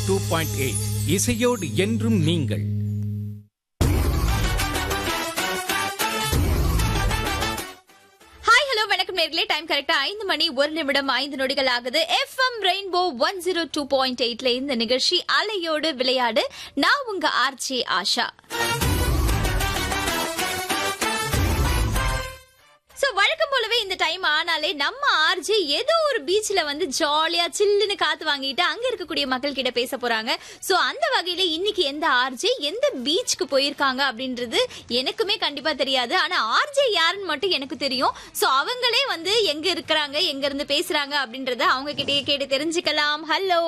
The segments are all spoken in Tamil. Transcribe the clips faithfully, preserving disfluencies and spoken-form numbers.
டூ பாயிண்ட் எயிட் இசையோடு என்றும் நீங்கள். நேர்களே, டைம் கரெக்டா ஐந்து மணி ஒரு நிமிடம் ஐந்து நொடிகள் ஆகுது. FM rainbow one zero two point எயிட்ல இந்த நிகழ்ச்சி அலையோடு விளையாடு. நான் உங்க ஆர்ஜே ஆஷா. சோ வழக்கம் போலவே இந்த டைம் ஆனாலே நம்ம ஆர்ஜே ஏதோ ஒரு பீச்ல வந்து ஜாலியா சில்லுன்னு காத்து வாங்கிட்டு அங்க இருக்கக்கூடிய மக்கள் கிட்ட பேச போறாங்க. சோ அந்த வகையில இன்னைக்கு எந்த ஆர்ஜே எந்த பீச்சுக்கு போயிருக்காங்க அப்படின்றது எனக்குமே கண்டிப்பா தெரியாது. ஆனா ஆர்ஜே யாருன்னு மட்டும் எனக்கு தெரியும். சோ அவங்களே வந்து எங்க இருக்கிறாங்க, எங்க இருந்து பேசுறாங்க அப்படின்றத அவங்க கிட்டயே கேட்டு தெரிஞ்சுக்கலாம். ஹலோ,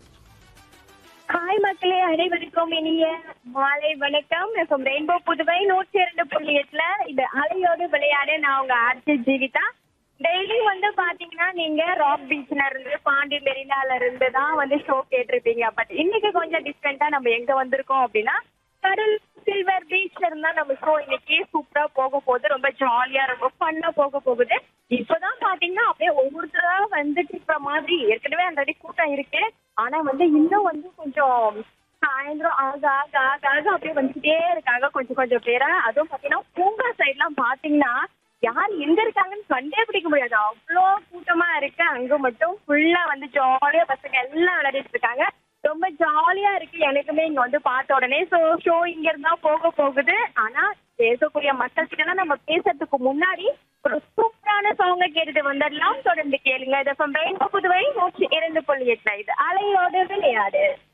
ஹாய் மக்களே, அனைவருக்கும் இனிய மாலை வணக்கம். ரெயின்போ புதுவை நூற்றி இரண்டு புள்ளி எட்டுல இது அலையோடு விளையாட நான் உங்க ஆர்ஜே ஜீவிதா. டெய்லி வந்து பாத்தீங்கன்னா நீங்க ராக் பீச்ல இருந்து பாண்டி மெரினால இருந்து தான் வந்து ஷோ கேட்டிருப்பீங்க. பட் இன்னைக்கு கொஞ்சம் டிஃப்ரெண்டா நம்ம எங்க வந்திருக்கோம் அப்படின்னா கடல் சில்வர் பீச்ல இருந்தா நம்ம ஷோ இன்னைக்கு சூப்பரா போக போகுது. ரொம்ப ஜாலியா ரொம்ப ஃபன்னா போக போகுது. இப்பதான் பாத்தீங்கன்னா அப்படியே ஒவ்வொருத்தரா வந்துட்டு இருக்கிற மாதிரி ஏற்கனவே ஆல்ரெடி கூட்டம் இருக்கு. ஆனா வந்து இன்னும் வந்து கொஞ்சம் சாயந்தரம் ஆக ஆக ஆக ஆக அப்படியே வந்துட்டே இருக்காங்க கொஞ்சம் கொஞ்சம் பேரா. அதுவும் பாத்தீங்கன்னா பூங்கா சைட் எல்லாம் பாத்தீங்கன்னா யார் எங்க இருக்காங்கன்னு கண்டே பிடிக்க முடியாது, அவ்வளோ கூட்டமா இருக்கு. அங்க மட்டும் ஃபுல்லா வந்து ஜாலியா பசங்க எல்லாம் விளையாடிட்டு இருக்காங்க. ரொம்ப ஜாலியா இருக்கு எனக்குமே இங்க வந்து பார்த்த உடனே. ஸோ ஷோ இங்க இருந்தா போக போகுது. ஆனா பேசக்கூடிய மக்கள் கிட்ட நம்ம பேசுறதுக்கு முன்னாடி ஒரு சூப்பரான சாங்க கேட்டுட்டு வந்துடலாம். தொடர்ந்து கேளுங்க. இது ரெயின்போ புதுவை நூற்றி இரண்டு புள்ளி எட்டு இது அலையோடு விளையாடு.